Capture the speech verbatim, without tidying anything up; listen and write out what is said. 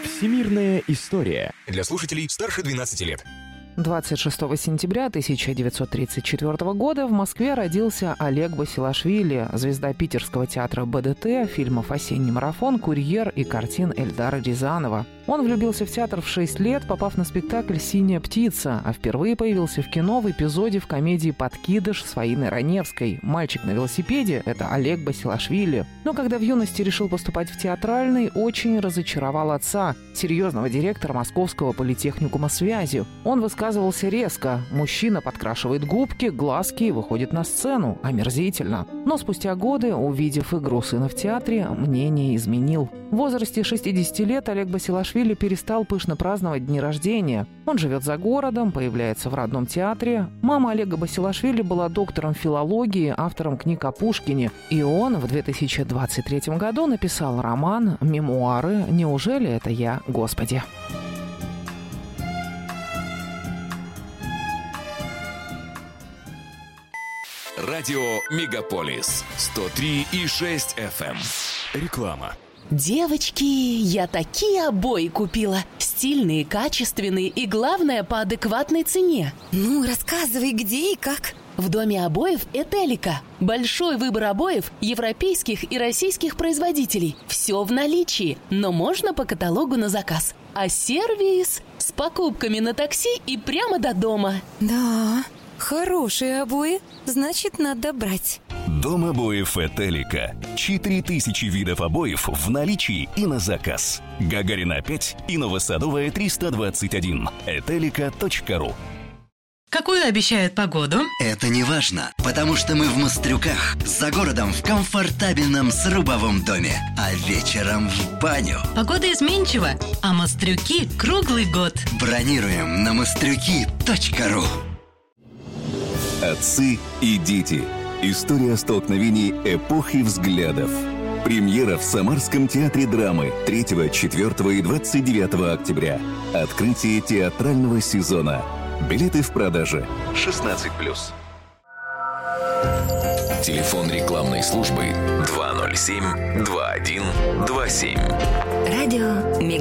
Всемирная история. Для слушателей старше двенадцати лет. двадцать шестого сентября тысяча девятьсот тридцать четвёртого года в Москве родился Олег Басилашвили, звезда питерского театра БДТ, фильмов «Осенний марафон», «Курьер» и картин Эльдара Рязанова. Он влюбился в театр в шесть лет, попав на спектакль «Синяя птица», а впервые появился в кино в эпизоде в комедии «Подкидыш» с Фаиной Раневской. «Мальчик на велосипеде» — это Олег Басилашвили. Но когда в юности решил поступать в театральный, очень разочаровал отца, серьезного директора Московского политехникума связи. Он высказывался резко. Мужчина подкрашивает губки, глазки и выходит на сцену. Омерзительно. Но спустя годы, увидев игру сына в театре, мнение изменил. В возрасте шестидесяти лет Олег Басилашвили перестал пышно праздновать дни рождения. Он живет за городом, появляется в родном театре. Мама Олега Басилашвили была доктором филологии, автором книг о Пушкине. И он в две тысячи двадцать третьем году написал роман «Мемуары. Неужели это я, Господи?». Радио Мегаполис сто три и шесть эф эм. Реклама. Девочки, я такие обои купила. Стильные, качественные и, главное, по адекватной цене. Ну, рассказывай, где и как. В доме обоев «Этелика». Большой выбор обоев европейских и российских производителей. Все в наличии, но можно по каталогу на заказ. А сервис с покупками на такси и прямо до дома. Да, хорошие обои, значит, надо брать. Дом обоев «Этелика». четыре тысячи видов обоев в наличии и на заказ. Гагарина пять и Новосадовая триста двадцать один. этелика точка ру. Какую обещают погоду? Это не важно, потому что мы в Мострюках, за городом в комфортабельном срубовом доме, а вечером в баню. Погода изменчива, а Мострюки круглый год. Бронируем на мострюки точка ру. Отцы и дети. История столкновений эпох и взглядов. Премьера в Самарском театре драмы третьего, четвёртого и двадцать девятого октября. Открытие театрального сезона. Билеты в продаже. шестнадцать плюс. Телефон рекламной службы два ноль семь два один два семь. Радио Мегаполис.